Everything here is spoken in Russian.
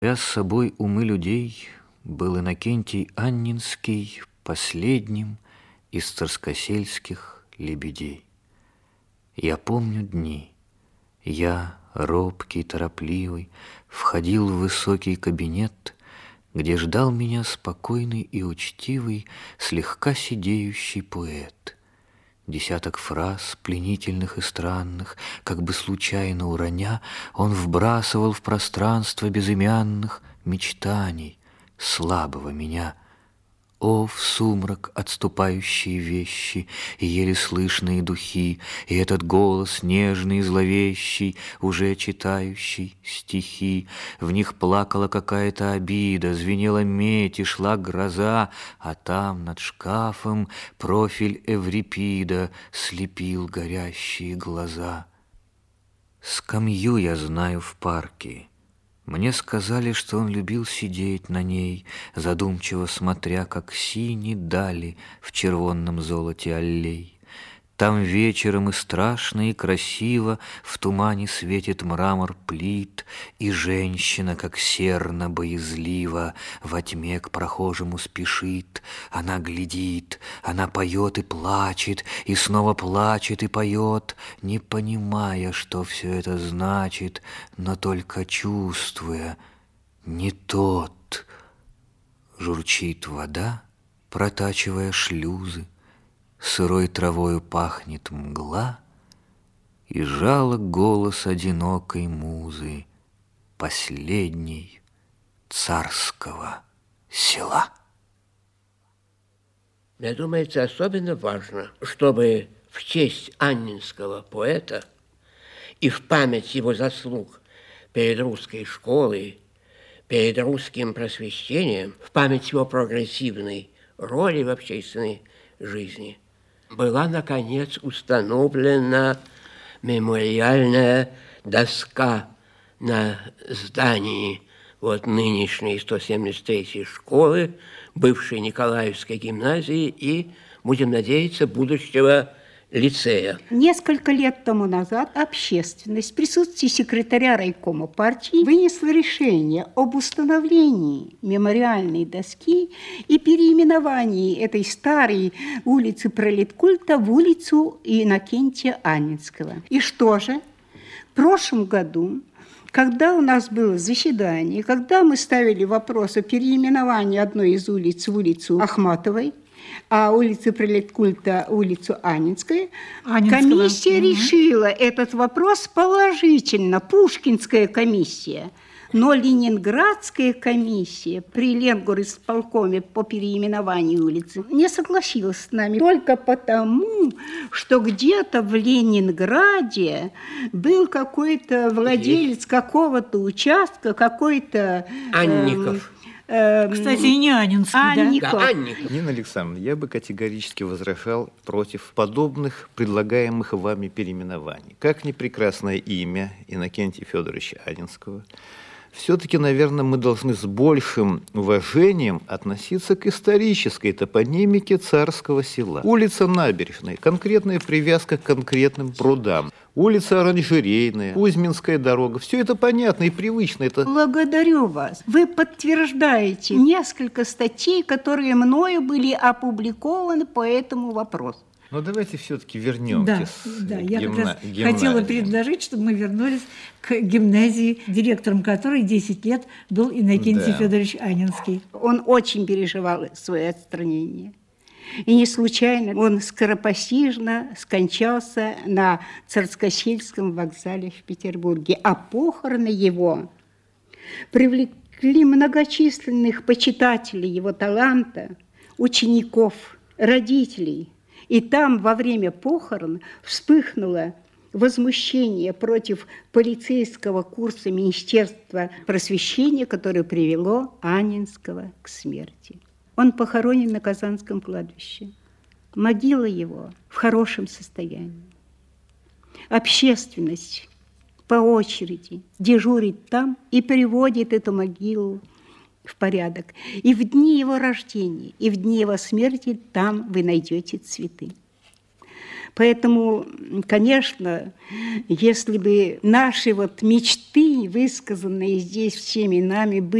Я с собой умы людей был Иннокентий Аннинский последним из царскосельских лебедей. Я помню дни, я, робкий, торопливый, входил в высокий кабинет, где ждал меня спокойный и учтивый, слегка сидеющий поэт. Десяток фраз, пленительных и странных, как бы случайно уроня, он вбрасывал в пространство безымянных мечтаний слабого меня. О, в сумрак отступающие вещи и еле слышные духи, и этот голос нежный и зловещий, уже читающий стихи. В них плакала какая-то обида, звенела медь и шла гроза, а там над шкафом профиль Эврипида слепил горящие глаза. Скамью я знаю в парке. Мне сказали, что он любил сидеть на ней, задумчиво смотря, как сини дали в червонном золоте аллей. Там вечером и страшно, и красиво в тумане светит мрамор плит, и женщина, как серна боязливо, во тьме к прохожему спешит. Она глядит, она поет и плачет, и снова плачет и поет, не понимая, что все это значит, но только чувствуя, не тот. Журчит вода, протачивая шлюзы, сырой травою пахнет мгла, и жалок голос одинокой музы, последней царского села. Мне думается, особенно важно, чтобы в честь аннинского поэта и в память его заслуг перед русской школой, перед русским просвещением, в память его прогрессивной роли в общественной жизни была, наконец, установлена мемориальная доска на здании нынешней 173-й школы, бывшей Николаевской гимназии и, будем надеяться, будущего лицея. Несколько лет тому назад общественность в присутствии секретаря райкома партии вынесла решение об установлении мемориальной доски и переименовании этой старой улицы Пролеткульта в улицу Иннокентия Аннинского. И что же? В прошлом году, когда у нас было заседание, когда мы ставили вопрос о переименовании одной из улиц в улицу Ахматовой, а улицы Пролеткульта улицу Аннинскую, комиссия решила этот вопрос положительно, Пушкинская комиссия. Но Ленинградская комиссия при Ленгорисполкоме по переименованию улицы не согласилась с нами только потому, что где-то в Ленинграде был какой-то владелец какого-то участка, какой-то... Анников. Кстати, и не Аннинский, Анников. Да, Анников. Нина Александровна, я бы категорически возражал против подобных предлагаемых вами переименований. Как ни прекрасное имя Иннокентия Федоровича Аннинского, все-таки, наверное, мы должны с большим уважением относиться к исторической топонимике царского села. Улица Набережная, конкретная привязка к конкретным прудам. Улица Оранжерейная, Кузьминская дорога. Все это понятно и привычно. Благодарю вас. Вы подтверждаете несколько статей, которые мною были опубликованы по этому вопросу. Но давайте все-таки вернемся. Да, я как раз хотела предложить, чтобы мы вернулись к гимназии, директором которой 10 лет был Иннокентий Федорович Аннинский. Он очень переживал свое отстранение. И не случайно он скоропостижно скончался на Царскосельском вокзале в Петербурге. А похороны его привлекли многочисленных почитателей его таланта, учеников, родителей. И там во время похорон вспыхнуло возмущение против полицейского курса Министерства просвещения, которое привело Аннинского к смерти. Он похоронен на Казанском кладбище. Могила его в хорошем состоянии. Общественность по очереди дежурит там и приводит эту могилу в порядок. И в дни его рождения, и в дни его смерти там вы найдете цветы. Поэтому, конечно, если бы наши вот мечты, высказанные здесь всеми нами,